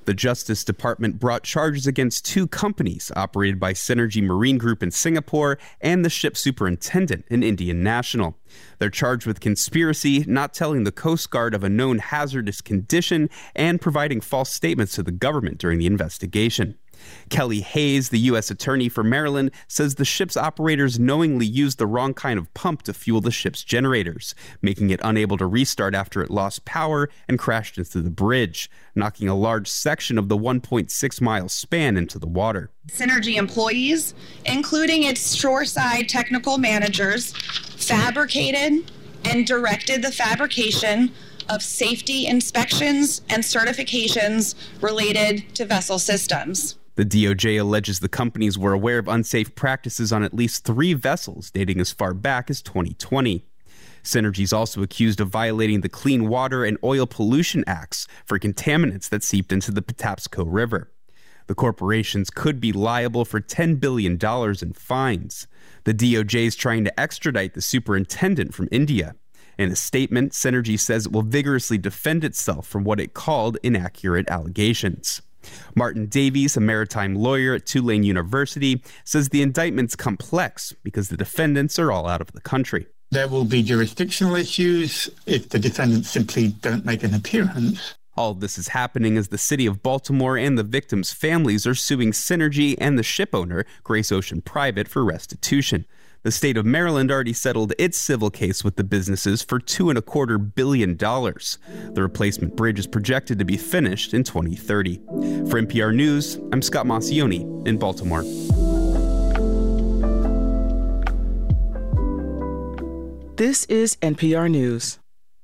The Justice Department brought charges against 2 companies operated by Synergy Marine Group in Singapore and the ship's superintendent, an Indian national. They're charged with conspiracy, not telling the Coast Guard of a known hazardous condition, and providing false statements to the government during the investigation. Kelly Hayes, the U.S. Attorney for Maryland, says the ship's operators knowingly used the wrong kind of pump to fuel the ship's generators, making it unable to restart after it lost power and crashed into the bridge, knocking a large section of the 1.6-mile span into the water. Synergy employees, including its shoreside technical managers, fabricated and directed the fabrication of safety inspections and certifications related to vessel systems. The DOJ alleges the companies were aware of unsafe practices on at least 3 vessels dating as far back as 2020. Synergy is also accused of violating the Clean Water and Oil Pollution Acts for contaminants that seeped into the Patapsco River. The corporations could be liable for $10 billion in fines. The DOJ is trying to extradite the superintendent from India. In a statement, Synergy says it will vigorously defend itself from what it called inaccurate allegations. Martin Davies, a maritime lawyer at Tulane University, says the indictment's complex because the defendants are all out of the country. There will be jurisdictional issues if the defendants simply don't make an appearance. All of this is happening as the city of Baltimore and the victims' families are suing Synergy and the ship owner, Grace Ocean Private, for restitution. The state of Maryland already settled its civil case with the businesses for $2.25 billion. The replacement bridge is projected to be finished in 2030. For NPR News, I'm Scott Maucione in Baltimore. This is NPR News.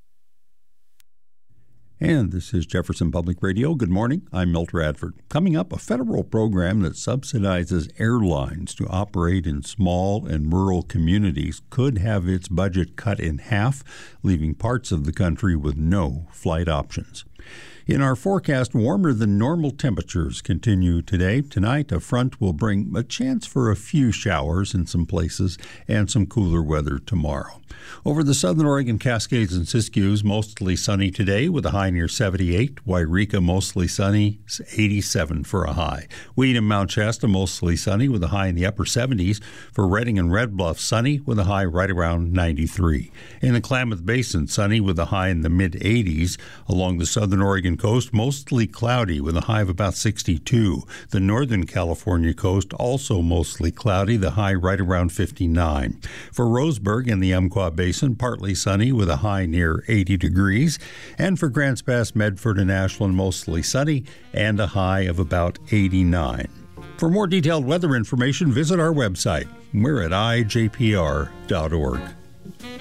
And this is Jefferson Public Radio. Good morning. I'm Milt Radford. Coming up, a federal program that subsidizes airlines to operate in small and rural communities could have its budget cut in half, leaving parts of the country with no flight options. In our forecast, warmer than normal temperatures continue today. Tonight, a front will bring a chance for a few showers in some places and some cooler weather tomorrow. Over the southern Oregon Cascades and Siskiyous, mostly sunny today with a high near 78. Wairika, mostly sunny, 87 for a high. Weed and Mount Shasta, mostly sunny with a high in the upper 70s. For Redding and Red Bluff, sunny with a high right around 93. In the Klamath Basin, sunny with a high in the mid-80s. Along the southern Oregon coast, mostly cloudy with a high of about 62. The northern California coast, also mostly cloudy, the high right around 59. For Roseburg and the Umpqua Basin, partly sunny with a high near 80 degrees. And for Grants Pass, Medford, and Ashland, mostly sunny and a high of about 89. For more detailed weather information, visit our website. We're at ijpr.org.